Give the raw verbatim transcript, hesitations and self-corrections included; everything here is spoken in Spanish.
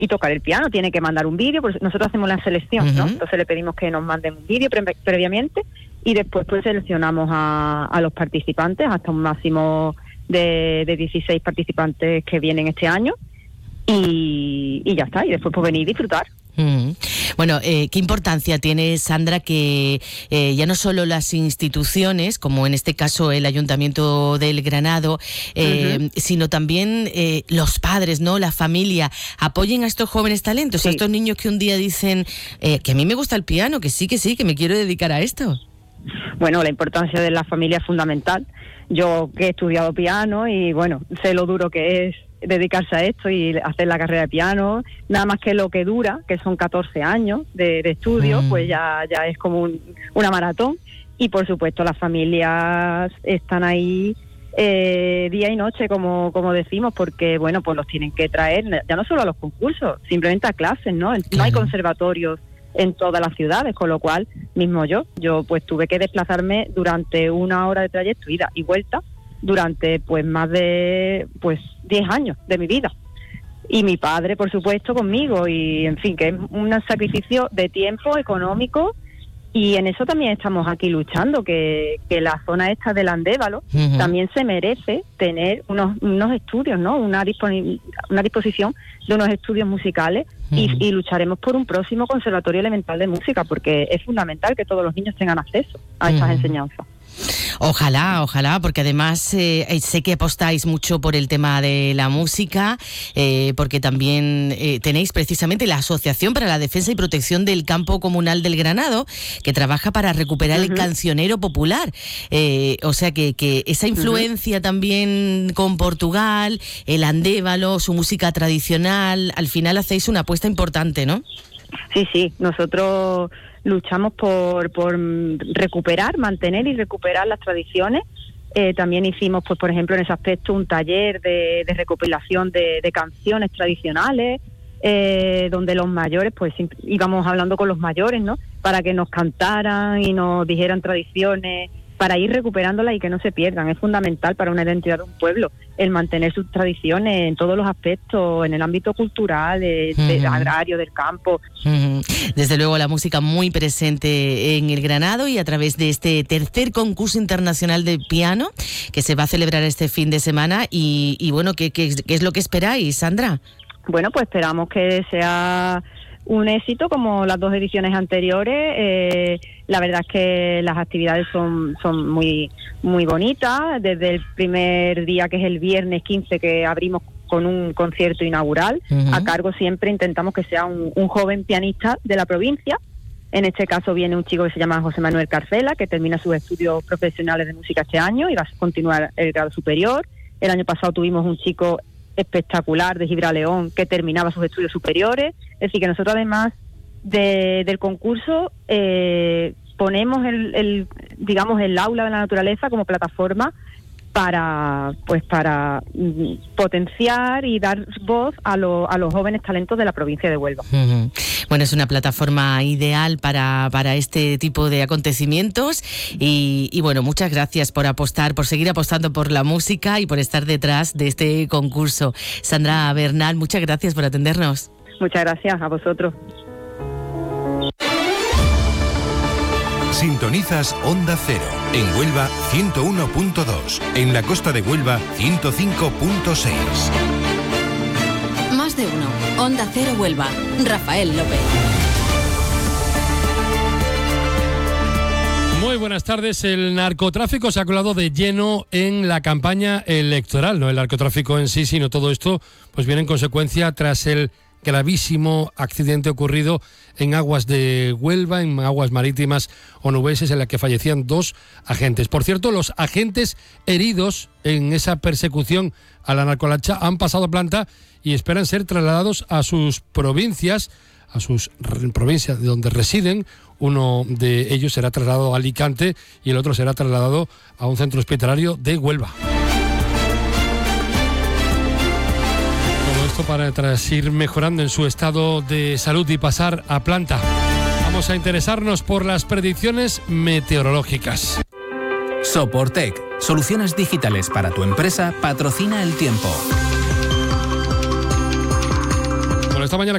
y tocar el piano. Tiene que mandar un vídeo, porque nosotros hacemos la selección, uh-huh. ¿no? Entonces le pedimos que nos manden un vídeo pre- previamente y después pues seleccionamos a, a los participantes hasta un máximo de, de dieciséis participantes que vienen este año y, y ya está, y después pues venir y disfrutar. Mm. Bueno, eh, ¿qué importancia tiene, Sandra, que eh, ya no solo las instituciones, como en este caso el Ayuntamiento del Granado, eh, uh-huh. sino también eh, los padres, ¿no? La familia, apoyen a estos jóvenes talentos, sí. a estos niños que un día dicen eh, que a mí me gusta el piano, que sí, que sí, que me quiero dedicar a esto? Bueno, la importancia de la familia es fundamental. Yo que he estudiado piano y bueno, sé lo duro que es dedicarse a esto y hacer la carrera de piano, nada más que lo que dura, que son catorce años de, de estudio, mm. pues ya, ya es como un, una maratón. Y por supuesto las familias están ahí eh, día y noche, como, como decimos, porque bueno, pues los tienen que traer, ya no solo a los concursos, simplemente a clases, ¿no? Claro. No hay conservatorios en todas las ciudades, con lo cual, mismo yo, yo pues tuve que desplazarme durante una hora de trayecto, ida y vuelta, durante pues más de pues diez años de mi vida. Y mi padre, por supuesto, conmigo, y en fin, que es un sacrificio de tiempo, económico, y en eso también estamos aquí luchando, que, que la zona esta del Andévalo uh-huh. también se merece tener unos, unos estudios, ¿no? Una, disponi- una disposición de unos estudios musicales uh-huh. y, y lucharemos por un próximo conservatorio elemental de música, porque es fundamental que todos los niños tengan acceso a estas uh-huh. enseñanzas. Ojalá, ojalá, porque además eh, sé que apostáis mucho por el tema de la música, eh, porque también eh, tenéis precisamente la Asociación para la Defensa y Protección del Campo Comunal del Granado, que trabaja para recuperar uh-huh. el cancionero popular. Eh, o sea que, que esa influencia uh-huh. también con Portugal, el andévalo, su música tradicional, al final hacéis una apuesta importante, ¿no? Sí, sí, nosotros luchamos por, por recuperar, mantener y recuperar las tradiciones. Eh, también hicimos, pues por ejemplo, en ese aspecto un taller de, de recopilación de, de canciones tradicionales, eh, donde los mayores, pues íbamos hablando con los mayores, ¿no? Para que nos cantaran y nos dijeran tradiciones, para ir recuperándolas y que no se pierdan. Es fundamental para una identidad de un pueblo el mantener sus tradiciones en todos los aspectos, en el ámbito cultural, de, uh-huh. de agrario, del campo. Uh-huh. Desde luego la música muy presente en el Granado y a través de este tercer concurso internacional de piano que se va a celebrar este fin de semana. Y, y bueno, ¿qué, qué, ¿qué es lo que esperáis, Sandra? Bueno, pues esperamos que sea un éxito como las dos ediciones anteriores. Eh, la verdad es que las actividades son son muy muy bonitas. Desde el primer día, que es el viernes quince, que abrimos con un concierto inaugural, uh-huh. a cargo siempre intentamos que sea un, un joven pianista de la provincia. En este caso viene un chico que se llama José Manuel Carcela, que termina sus estudios profesionales de música este año y va a continuar el grado superior. El año pasado tuvimos un chico espectacular de Gibraleón que terminaba sus estudios superiores. Es decir, que nosotros además de, del concurso eh, ponemos el, el digamos el aula de la naturaleza como plataforma para pues para mm, potenciar y dar voz a, lo, a los jóvenes talentos de la provincia de Huelva. Uh-huh. Bueno, es una plataforma ideal para, para este tipo de acontecimientos y, y bueno, muchas gracias por apostar, por seguir apostando por la música y por estar detrás de este concurso. Sandra Bernal, muchas gracias por atendernos. Muchas gracias a vosotros. Sintonizas Onda Cero, en Huelva ciento uno punto dos, en la costa de Huelva ciento cinco punto seis. Más de uno, Onda Cero Huelva, Rafael López. Muy buenas tardes. El narcotráfico se ha colado de lleno en la campaña electoral, no el narcotráfico en sí, sino todo esto pues viene en consecuencia tras el gravísimo accidente ocurrido en aguas de Huelva, en aguas marítimas onubenses, en la que fallecían dos agentes. Por cierto, los agentes heridos en esa persecución a la narcolancha han pasado planta y esperan ser trasladados a sus provincias, a sus provincias de donde residen. Uno de ellos será trasladado a Alicante y el otro será trasladado a un centro hospitalario de Huelva. Para tras ir mejorando en su estado de salud y pasar a planta. Vamos a interesarnos por las predicciones meteorológicas. Soportec, soluciones digitales para tu empresa, patrocina el tiempo. Bueno, esta mañana